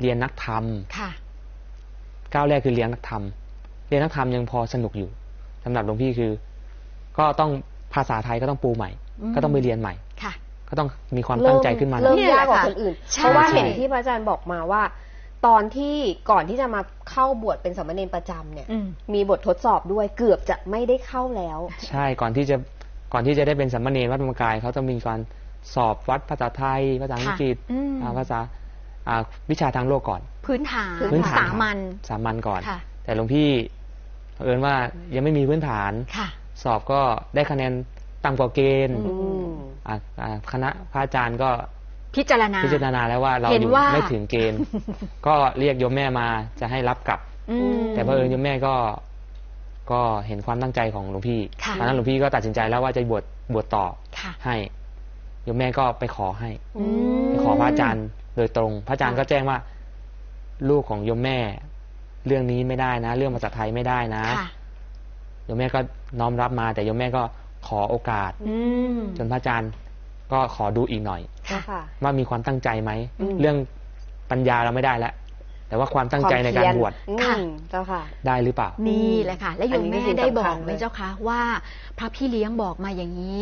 เรียนนักธรรมก้าวแรกคือเรียนนักธรรมเรียนนักธรรมยังพอสนุกอยู่สำหรับหลวงพี่คือ ก็ต้องภาษาไทยก็ต้องปูใหม่ก็ต้องไปเรียนใหม่ก็ต้องมีความตั้งใจขึ้นมาเริ่มยากกว่าคนอื่นเพราะว่าเห็นที่พระอาจารย์บอกมาว่าตอนที่ก่อนที่จะมาเข้าบวชเป็นสามเณรประจำเนี่ยมีบททดสอบด้วยเกือบจะไม่ได้เข้าแล้วใช่ก่อนที่จะได้เป็นสามเณรวัดธรรมกายเขาจะมีการสอบวัดภาษาไทยภาษาอังกฤษภาษาวิชาทางโลกก่อนพื้นฐานสามัญก่อนแต่หลวงพี่เผอิญว่ายังไม่มีพื้นฐานสอบก็ได้คะแนนต่ำกว่าเกณฑ์คณะพระอาจารย์ก็พิจารณาแล้วว่าเราอยู่ไม่ถึงเกณฑ์ก็เรียกโยมแม่มาจะให้รับกลับแต่เผอิญโยมแม่ก็เห็นความตั้งใจของหลวงพี่ตอนนั้นหลวงพี่ก็ตัดสินใจแล้วว่าจะบวชต่อให้โยมแม่ก็ไปขอให้ไปขอพระอาจารย์โดยตรงพระอาจารย์ก็แจ้งว่าลูกของโยมแม่เรื่องนี้ไม่ได้นะเรื่องภาษาไทยไม่ได้นะโยมแม่ก็น้อมรับมาแต่โยมแม่ก็ขอโอกาสจนพระอาจารย์ก็ขอดูอีกหน่อยว่ามีความตั้งใจไหมเรื่องปัญญาเราไม่ได้แล้วแต่ว่าความตั้งใจในการบวชได้หรือเปล่านี่แหละค่ะและโยมแม่ได้บอกไหมเจ้าคะว่าพระพี่เลี้ยงบอกมาอย่างนี้